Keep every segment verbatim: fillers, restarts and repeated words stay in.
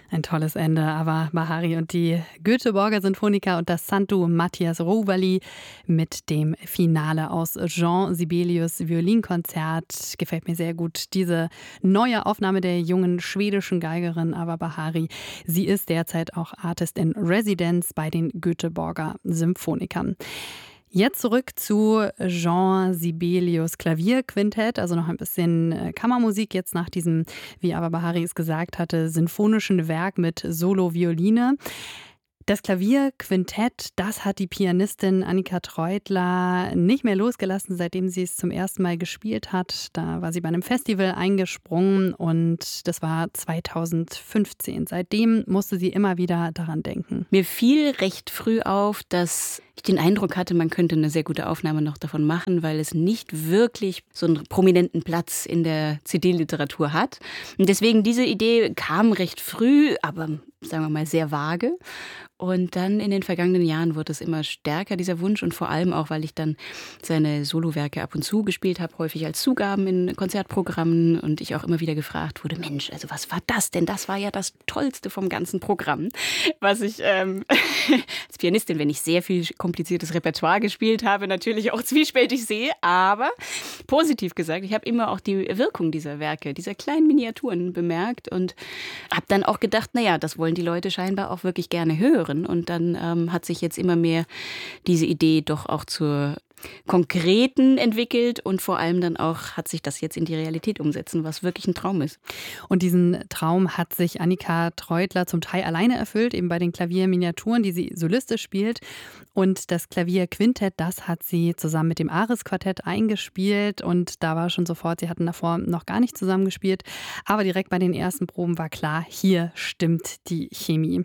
Ein tolles Ende, aber Bahari und die Göteborger Sinfoniker und das Santu Matthias Rouvali mit dem Finale aus Jean Sibelius Violinkonzert. Gefällt mir sehr gut, diese neue Aufnahme der jungen schwedischen Geigerin Ava Bahari. Sie ist derzeit auch Artist in Residence bei den Göteborger Symphonikern. Jetzt zurück zu Jean Sibelius Klavierquintett, also noch ein bisschen Kammermusik jetzt nach diesem, wie Ava Bahari es gesagt hatte, sinfonischen Werk mit Solo-Violine. Das Klavierquintett, das hat die Pianistin Annika Treutler nicht mehr losgelassen, seitdem sie es zum ersten Mal gespielt hat. Da war sie bei einem Festival eingesprungen und das war zweitausendfünfzehn. Seitdem musste sie immer wieder daran denken. Mir fiel recht früh auf, dass ich den Eindruck hatte, man könnte eine sehr gute Aufnahme noch davon machen, weil es nicht wirklich so einen prominenten Platz in der C D-Literatur hat. Und deswegen diese Idee kam recht früh, aber sagen wir mal sehr vage. Und dann in den vergangenen Jahren wurde es immer stärker, dieser Wunsch. Und vor allem auch, weil ich dann seine Solowerke ab und zu gespielt habe, häufig als Zugaben in Konzertprogrammen. Und ich auch immer wieder gefragt wurde, Mensch, also was war das denn? Das war ja das Tollste vom ganzen Programm. Was ich ähm, als Pianistin, wenn ich sehr viel kompliziertes Repertoire gespielt habe, natürlich auch zwiespältig sehe. Aber positiv gesagt, ich habe immer auch die Wirkung dieser Werke, dieser kleinen Miniaturen bemerkt. Und habe dann auch gedacht, naja, das wollen die Leute scheinbar auch wirklich gerne hören. Und dann ähm, hat sich jetzt immer mehr diese Idee doch auch zur Konkreten entwickelt und vor allem dann auch hat sich das jetzt in die Realität umsetzen, was wirklich ein Traum ist. Und diesen Traum hat sich Annika Treutler zum Teil alleine erfüllt, eben bei den Klavierminiaturen, die sie solistisch spielt. Und das Klavierquintett, das hat sie zusammen mit dem Ares-Quartett eingespielt und da war schon sofort, sie hatten davor noch gar nicht zusammengespielt, aber direkt bei den ersten Proben war klar, hier stimmt die Chemie.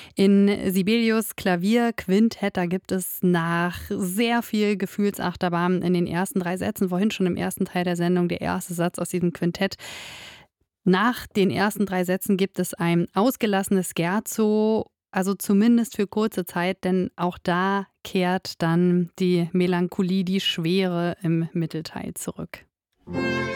In Sibelius Klavierquintett, da gibt es nach sehr viel Gefühl Gefühlsachterbahn in den ersten drei Sätzen, vorhin schon im ersten Teil der Sendung, der erste Satz aus diesem Quintett. Nach den ersten drei Sätzen gibt es ein ausgelassenes Scherzo, also zumindest für kurze Zeit, denn auch da kehrt dann die Melancholie, die Schwere im Mittelteil zurück.